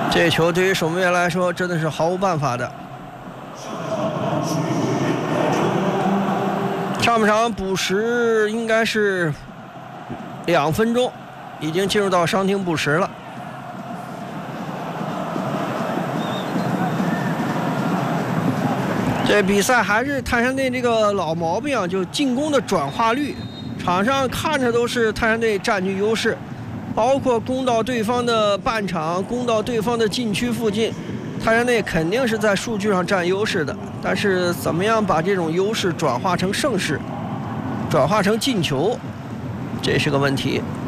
这球对于守门员来说真的是毫无办法的。上半场补时应该是2分钟，已经进入到伤停补时了。这比赛还是泰山队这个老毛病啊，就进攻的转化率，场上看着都是泰山队占据优势，包括攻到对方的半场，攻到对方的禁区附近，泰山队肯定是在数据上占优势的，但是怎么样把这种优势转化成胜势，转化成进球，这是个问题。